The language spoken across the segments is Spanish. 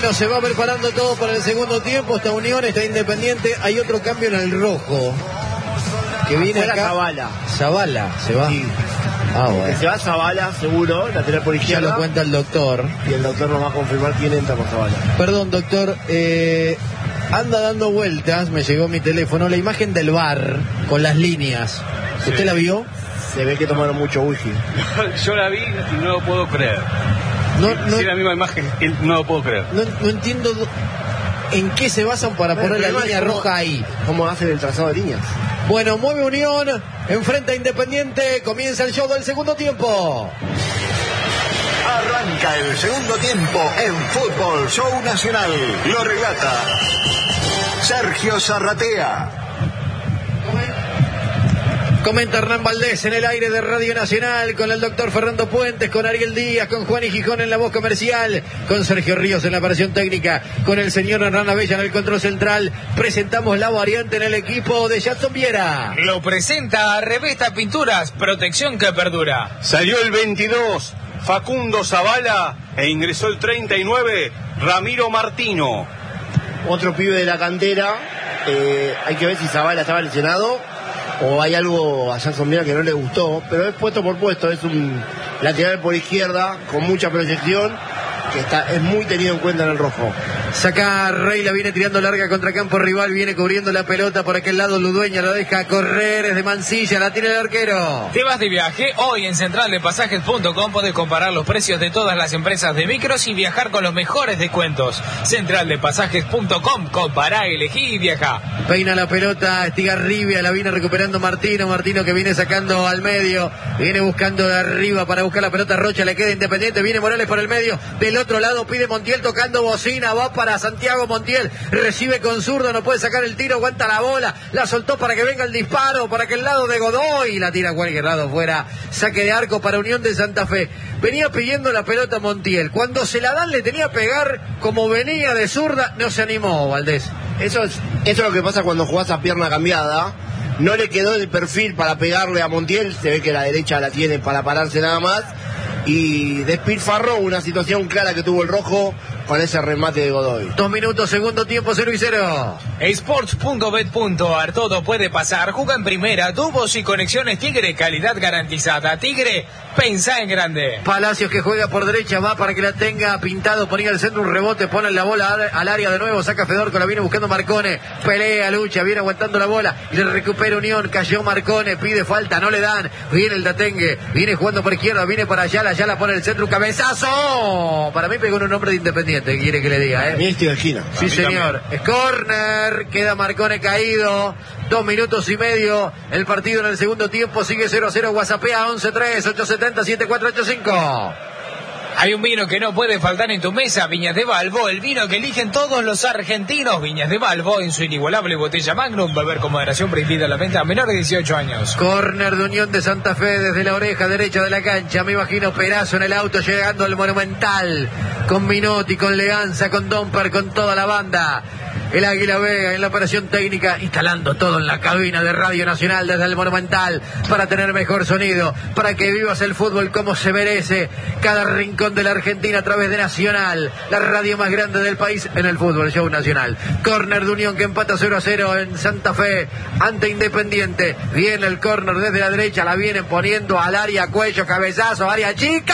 Bueno, se va preparando todo para el segundo tiempo. Esta Unión, está Independiente. Hay otro cambio en el rojo. Que viene acá. Zavala, se va. Sí. Bueno. Se va Zavala, seguro, lateral por izquierda. Ya lo cuenta el doctor. Y el doctor nos va a confirmar quién entra por Zavala. Perdón, doctor. Anda dando vueltas, me llegó mi teléfono, la imagen del VAR con las líneas. ¿Usted Sí. la vio? Se ve que tomaron mucho whisky. Yo la vi y no lo puedo creer. Sí, la misma imagen, no lo puedo creer. No entiendo en qué se basan para poner la línea roja ahí. ¿Cómo hacen el trazado de líneas? Bueno, mueve Unión, enfrenta a Independiente, comienza el show del segundo tiempo. Arranca el segundo tiempo en Fútbol Show Nacional. Lo relata Sergio Zarratea. Comenta Hernán Valdés en el aire de Radio Nacional, con el doctor Fernando Puentes, con Ariel Díaz, con Juan y Gijón en la voz comercial, con Sergio Ríos en la operación técnica, con el señor Hernán Abella en el control central. Presentamos la variante en el equipo de Jackson Viera. Lo presenta Revesta Pinturas, protección que perdura. Salió el 22, Facundo Zavala, e ingresó el 39, Ramiro Martino. Otro pibe de la cantera. Hay que ver si Zavala estaba lesionado o hay algo a Jackson Viera que no le gustó, pero es puesto por puesto, es un lateral por izquierda con mucha proyección, que es muy tenido en cuenta en el rojo. Saca Rey, la viene tirando larga contra campo rival, viene cubriendo la pelota por aquel lado, Ludueña la deja correr, es de Mansilla, la tiene el arquero. ¿Te vas de viaje? Hoy en centraldepasajes.com podés comparar los precios de todas las empresas de micros y viajar con los mejores descuentos. Centraldepasajes.com, compará, elegí y viaja. Peina la pelota, Estigarribia, la viene recuperando Martino que viene sacando al medio, viene buscando de arriba para buscar la pelota, Rocha le queda Independiente, viene Morales por el medio, del otro lado pide Montiel tocando bocina, va para Santiago Montiel, recibe con zurdo, no puede sacar el tiro, aguanta la bola, la soltó para que venga el disparo, para que el lado de Godoy, la tira a cualquier lado fuera, saque de arco para Unión de Santa Fe. Venía pidiendo la pelota Montiel, cuando se la dan le tenía que pegar, como venía de zurda, no se animó Valdés. Eso es lo que pasa cuando jugás a pierna cambiada. No le quedó el perfil para pegarle a Montiel, se ve que la derecha la tiene para pararse nada más, y despilfarró una situación clara que tuvo el rojo con ese remate de Godoy. 2 minutos, segundo tiempo, 0-0. Sports.bet.ar, todo puede pasar. Juega en primera, tubos y conexiones Tigre, calidad garantizada. Tigre, pensá en grande. Palacios que juega por derecha, va para que la tenga Pintado, ponía el centro, un rebote, pone la bola al área de nuevo, saca Fedorco, la viene buscando Marcone, pelea, lucha, viene aguantando la bola, y le recupera Unión, cayó Marcone, pide falta, no le dan, viene el Datengue, viene jugando por izquierda, viene para Ayala pone el centro, un cabezazo, para mí pegó en un hombre de Independiente, ¿qué quiere que le diga? Ni de esquina. Sí señor, es córner, queda Marcone caído, 2 minutos y medio, el partido en el segundo tiempo, sigue 0-0, WhatsAppea 11-3-870-7485. Hay un vino que no puede faltar en tu mesa, Viñas de Balbo, el vino que eligen todos los argentinos. Viñas de Balbo, en su inigualable botella Magnum, beber con moderación, prohibida la venta a menor de 18 años. Córner de Unión de Santa Fe desde la oreja derecha de la cancha, me imagino Perazo en el auto llegando al Monumental, con Minotti, con Leanza, con Domper, con toda la banda. El Águila Vega en la operación técnica, instalando todo en la cabina de Radio Nacional desde el Monumental, para tener mejor sonido, para que vivas el fútbol como se merece, cada rincón de la Argentina a través de Nacional, la radio más grande del país en el fútbol, Show Nacional. Córner de Unión que empata 0-0 en Santa Fe ante Independiente. Viene el córner desde la derecha, la vienen poniendo al área, cuello, cabezazo, área chica.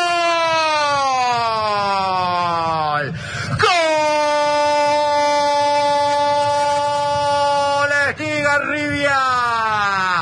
¡Gol! ¡Gol! Estigarribia.